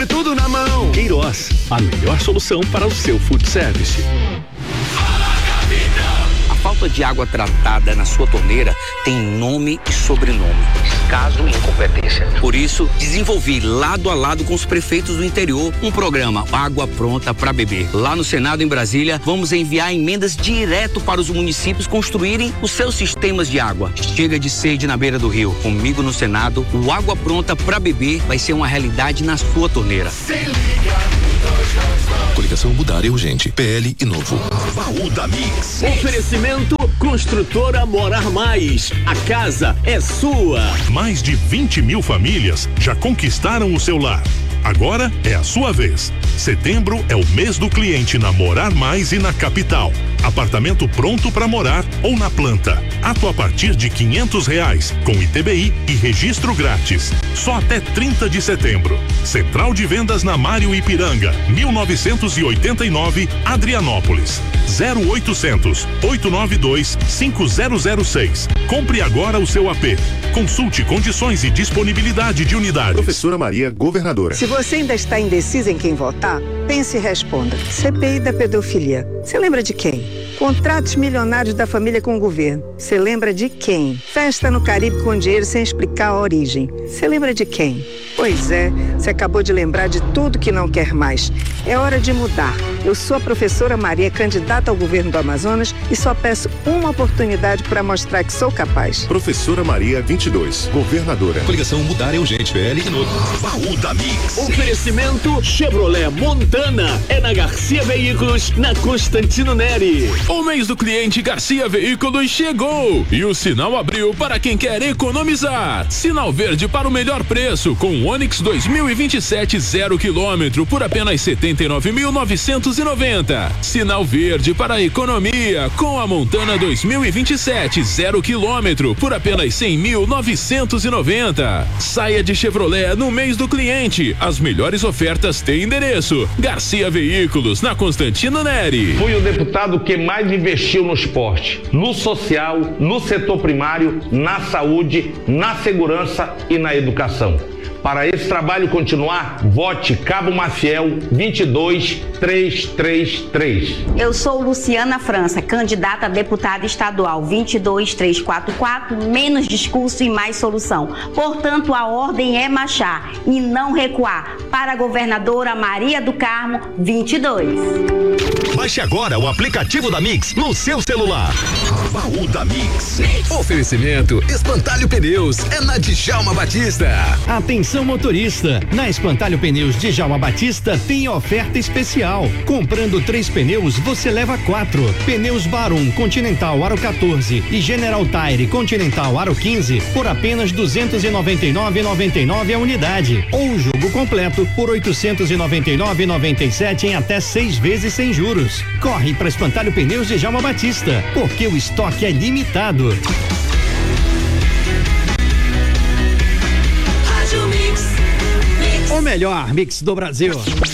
Tudo na mão. Queiroz, a melhor solução para o seu food service. A falta de água tratada na sua torneira tem nome e sobrenome: descaso e incompetência. Por isso, desenvolvi lado a lado com os prefeitos do interior um programa Água Pronta para Beber. Lá no Senado, em Brasília, vamos enviar emendas direto para os municípios construírem os seus sistemas de água. Chega de sede na beira do rio. Comigo no Senado, o Água Pronta para Beber vai ser uma realidade na sua torneira. Se liga. Coligação Mudar é urgente. PL e Novo. Baú da Mix. Oferecimento Construtora Morar Mais. A casa é sua. Mais de 20 mil famílias já conquistaram o seu lar. Agora é a sua vez. Setembro é o mês do cliente na Morar Mais e na capital. Apartamento pronto para morar ou na planta. Ato a partir de R$500, com ITBI e registro grátis. Só até 30 de setembro. Central de Vendas na Mário Ipiranga, 1989, Adrianópolis. 0800 892 5006. Compre agora o seu AP. Consulte condições e disponibilidade de unidades. Professora Maria, governadora. Se você ainda está indecisa em quem votar, pense e responda. CPI da pedofilia. Você lembra de quem? Contratos milionários da família com o governo. Você lembra de quem? Festa no Caribe com dinheiro sem explicar a origem. Você lembra de quem? Pois é, você acabou de lembrar de tudo que não quer mais. É hora de mudar. Eu sou a professora Maria, candidata ao governo do Amazonas, e só peço uma oportunidade para mostrar que sou capaz. Professora Maria 22, governadora. Coligação Mudar é urgente. PL e Novo. Baú da Mix. Oferecimento Chevrolet Montana. É na Garcia Veículos, na Constantino Neri. O mês do cliente Garcia Veículos chegou e o sinal abriu para quem quer economizar. Sinal verde para o melhor preço com o Onix 2027 0 km por apenas R$ 79.990. Sinal verde para a economia com a Montana 2027 0 km por apenas R$ 100.990. Saia de Chevrolet no mês do cliente. As melhores ofertas têm endereço: Garcia Veículos, na Constantino Neri. Fui o deputado que mais investiu no esporte, no social, no setor primário, na saúde, na segurança e na educação. Para esse trabalho continuar, vote Cabo Maciel 22333. Eu sou Luciana França, candidata a deputada estadual 22344, menos discurso e mais solução. Portanto, a ordem é marchar e não recuar. Para a governadora Maria do Carmo 22. Baixe agora o aplicativo da Mix no seu celular. Baú da Mix. Oferecimento Espantalho Pneus. É na Djalma Batista. Atenção motorista, na Espantalho Pneus Djalma Batista tem oferta especial. Comprando 3 pneus, você leva 4. Pneus Barum Continental Aro 14 e General Tire Continental Aro 15 por apenas R$ 299,99 a unidade. Ou o jogo completo por R$ 899,97 em até 6 vezes sem juros. Corre para Espantalho Pneus Djalma Batista, porque o estoque é limitado. O melhor mix do Brasil.